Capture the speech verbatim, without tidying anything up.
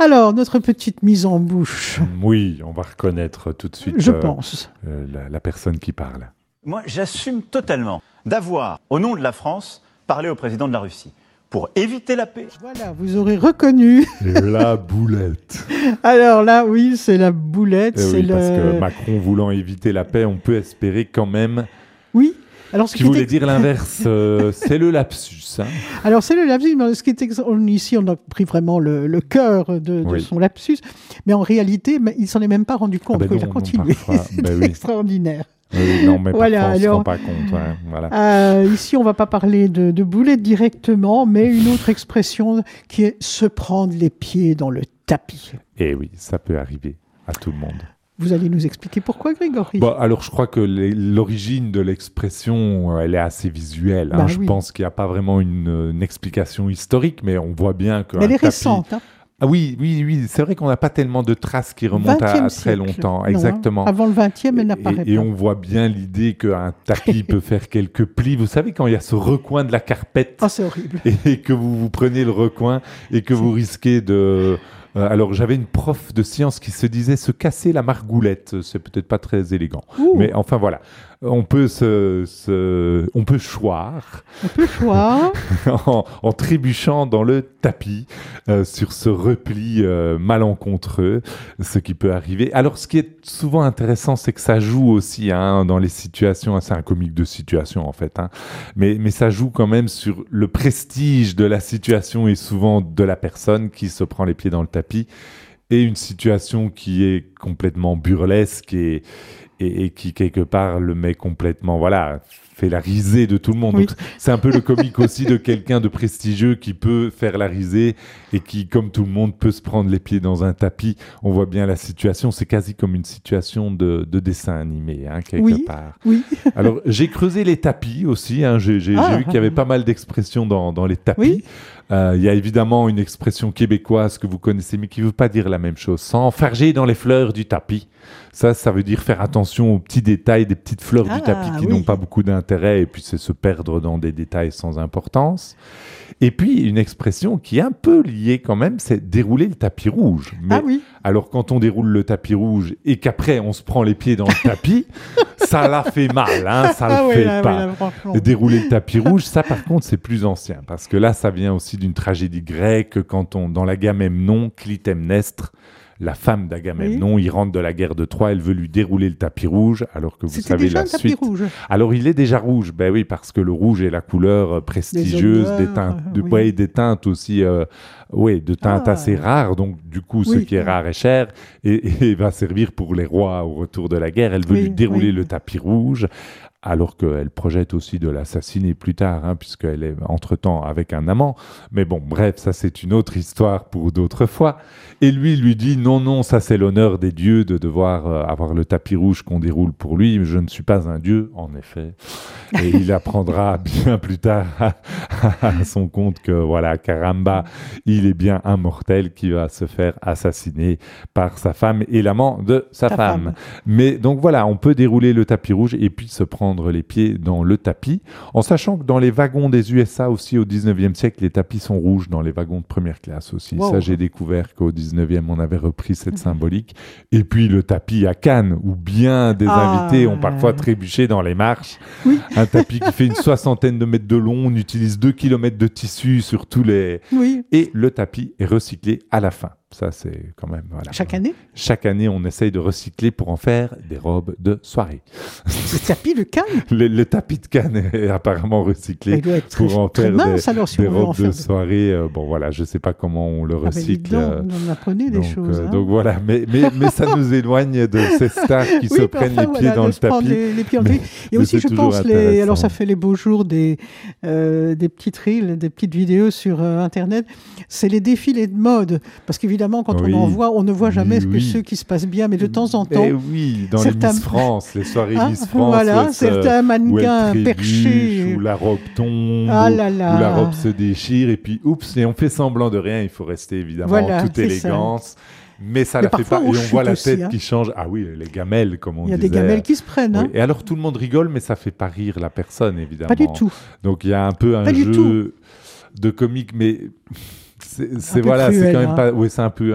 Alors, notre petite mise en bouche. Oui, on va reconnaître tout de suite Je euh, pense. euh, la, la personne qui parle. Moi, j'assume totalement d'avoir, au nom de la France, parlé au président de la Russie pour éviter la paix. Voilà, vous aurez reconnu. La boulette. Alors là, oui, c'est la boulette. Eh c'est oui, le... parce que Macron voulant éviter la paix, on peut espérer quand même... Oui. Alors, Ce ce qui qui voulait est... dire l'inverse, euh, c'est le lapsus. Hein. Alors, c'est le lapsus, mais ce qui est ex... on, ici, on a pris vraiment le, le cœur de, de Oui. son lapsus, mais en réalité, mais il s'en est même pas rendu compte Ah ben qu'il non, a non, continué. parfois. C'est Ben oui. extraordinaire. Oui, non, mais Voilà, parfois, on ne se alors- rend pas compte. Ouais, voilà. Euh, ici, on ne va pas parler de, de boulette directement, mais une autre expression qui est se prendre les pieds dans le tapis. Et oui, ça peut arriver à tout le monde. Vous allez nous expliquer pourquoi, Grégory? Bon, alors, je crois que les- l'origine de l'expression, euh, elle est assez visuelle. hein. Bah je oui. pense qu'il n'y a pas vraiment une, une explication historique, mais on voit bien que. Mais elle est tapis... récente. Hein. Ah oui, oui, oui. C'est vrai qu'on n'a pas tellement de traces qui remontent à, à vingtième très siècle. longtemps. Non, hein. Exactement. Avant le vingtième, elle n'apparaît Et, et pas. on voit bien l'idée qu'un tapis peut faire quelques plis. Vous savez, quand il y a ce recoin de la carpette Ah, c'est horrible. et que vous, vous prenez le recoin et que vous risquez de... Euh, alors, j'avais une prof de sciences qui se disait se casser la margoulette. C'est peut-être pas très élégant. Ouh. Mais enfin, voilà. On peut se, se- on peut choir On peut choir. en, en trébuchant dans le tapis euh, sur ce repli euh, malencontreux, ce qui peut arriver. Alors, ce qui est souvent intéressant, c'est que ça joue aussi hein, dans les situations. C'est un comique de situation en fait, hein, mais mais ça joue quand même sur le prestige de la situation et souvent de la personne qui se prend les pieds dans le tapis et une situation qui est complètement burlesque et et, et qui quelque part le met complètement, voilà, fait la risée de tout le monde. Oui. Donc, c'est un peu le comique aussi de quelqu'un de prestigieux qui peut faire la risée et qui, comme tout le monde, peut se prendre les pieds dans un tapis. On voit bien la situation, c'est quasi comme une situation de, de dessin animé, hein, quelque Oui. part. Oui. Alors, j'ai creusé les tapis aussi, hein, j'ai, j'ai, Ah. j'ai vu qu'il y avait pas mal d'expressions dans, dans les tapis. Oui. Euh, Il y a évidemment une expression québécoise que vous connaissez, mais qui ne veut pas dire la même chose. S'enfarger dans les fleurs du tapis. Ça, ça veut dire faire attention aux petits détails des petites fleurs Ah, du tapis qui oui. n'ont pas beaucoup d'intérêt, et puis c'est se perdre dans des détails sans importance. Et puis, une expression qui est un peu liée quand même, c'est dérouler le tapis rouge. Mais Ah oui. alors, quand on déroule le tapis rouge et qu'après on se prend les pieds dans le tapis, ça la fait mal, hein, ça Ah le oui, fait là, oui, pas. là, franchement. Et dérouler le tapis rouge, ça par contre c'est plus ancien, parce que là ça vient aussi d'une tragédie grecque, quand on, dans l'Agamemnon, Clytemnestre, la femme d'Agamemnon, il rentre de la guerre de Troie, elle veut lui dérouler le tapis rouge, alors que vous C'était savez déjà la un tapis suite. rouge. Alors il est déjà rouge, ben oui, parce que le rouge est la couleur euh, prestigieuse, honneurs, des teintes, de, oui. ouais, des teintes aussi, euh, ouais, de teintes Ah. assez rares, donc du coup ce Oui. qui est rare est cher, et, et va servir pour les rois au retour de la guerre. Elle veut Oui, lui dérouler oui. le tapis rouge, alors qu'elle projette aussi de l'assassiner plus tard, hein, puisqu'elle est entre-temps avec un amant. Mais bon, bref, ça c'est une autre histoire pour d'autres fois. Et lui, lui dit, non, non, ça c'est l'honneur des dieux de devoir euh, avoir le tapis rouge qu'on déroule pour lui. Je ne suis pas un dieu, en effet. Et il apprendra bien plus tard à, à son compte que, voilà, caramba, il est bien un mortel qui va se faire assassiner par sa femme et l'amant de sa Ta femme. femme. Mais donc voilà, on peut dérouler le tapis rouge et puis se prendre les pieds dans le tapis, en sachant que dans les wagons des U S A aussi au dix-neuvième siècle, les tapis sont rouges dans les wagons de première classe aussi. Wow. Ça, j'ai découvert qu'au dix-neuvième, on avait repris cette symbolique. Et puis le tapis à Cannes, où bien des Ah. invités ont parfois trébuché dans les marches. Oui. Un tapis qui fait une soixantaine de mètres de long, on utilise deux kilomètres de tissu sur tous les... Oui. Et le tapis est recyclé à la fin. Ça, c'est quand même... Voilà. Chaque année. Chaque année, on essaye de recycler pour en faire des robes de soirée. Le tapis de Cannes. Le, le tapis de Cannes est apparemment recyclé Il doit être pour très, en très faire mince des, alors si des on veut en robes faire. de des- soirée. Euh, bon, voilà, je ne sais pas comment on le Ah ben, dites recycle. donc, euh, on en apprenait des donc, choses. euh, hein. donc voilà, mais, mais, mais ça nous éloigne de ces stars qui Oui, se mais prennent enfin, les pieds voilà, dans de le se prendre tapis. Les, les pieds dans le Mais- tapis. Et mais aussi, c'est je toujours pense, les, intéressant. alors ça fait les beaux jours des, euh, des petites reels, des petites vidéos sur euh, Internet. C'est les défilés de mode. Parce qu'évidemment, quand Oui. on en voit, on ne voit jamais Oui, que oui. ceux qui se passent bien, mais de temps en temps. Eh oui, dans certains- les Miss France, les soirées Hein, Miss France, voilà, où elle se- certains où elle mannequins trébuche, perchés. où la robe tombe, Ah où- là là. où la robe se déchire, et puis oups, et on fait semblant de rien, il faut rester évidemment Voilà, en toute c'est ça. élégance. Mais ça Mais la fait parfois, pas, on et on chute voit la aussi, tête hein. qui change. Ah oui, les gamelles, comme on Il y a disait. des gamelles qui se prennent. Oui. Hein. Et alors tout le monde rigole, mais ça fait pas rire la personne, évidemment. Pas du tout. Donc il y a un peu un Pas du jeu tout. de comique, mais c'est c'est- peu voilà, c'est cruel, quand même hein. pas. Oui, c'est un peu